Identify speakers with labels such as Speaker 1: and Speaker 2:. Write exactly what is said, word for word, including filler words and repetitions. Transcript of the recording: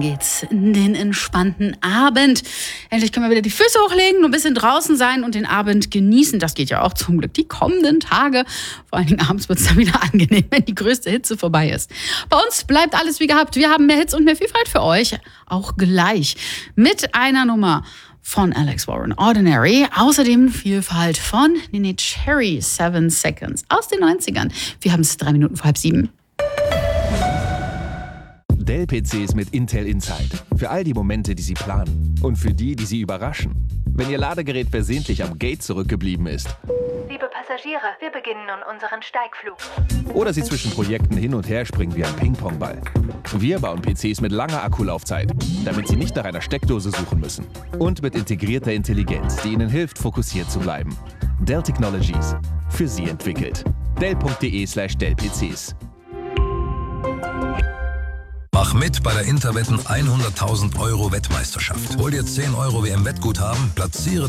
Speaker 1: geht's in den entspannten Abend. Endlich können wir wieder die Füße hochlegen, ein bisschen draußen sein und den Abend genießen. Das geht ja auch zum Glück die kommenden Tage. Vor allen Dingen abends wird's dann wieder angenehm, wenn die größte Hitze vorbei ist. Bei uns bleibt alles wie gehabt. Wir haben mehr Hits und mehr Vielfalt für euch. Auch gleich mit einer Nummer von Alex Warren, Ordinary. Außerdem Vielfalt von Nene Cherry, Seven Seconds aus den neunzigern. Wir haben es drei Minuten vor halb sieben.
Speaker 2: Dell-P Cs mit Intel Inside. Für all die Momente, die Sie planen. Und für die, die Sie überraschen. Wenn Ihr Ladegerät versehentlich am Gate zurückgeblieben ist.
Speaker 3: Liebe Passagiere, wir beginnen nun unseren Steigflug.
Speaker 2: Oder Sie zwischen Projekten hin und her springen wie ein Ping-Pong-Ball. Wir bauen P Cs mit langer Akkulaufzeit, damit Sie nicht nach einer Steckdose suchen müssen. Und mit integrierter Intelligenz, die Ihnen hilft, fokussiert zu bleiben. Dell Technologies. Für Sie entwickelt. Dell.de slash Dell-PCs.
Speaker 4: Mach mit bei der Interwetten hunderttausend Euro Wettmeisterschaft. Hol dir zehn Euro W M-Wettguthaben, platziere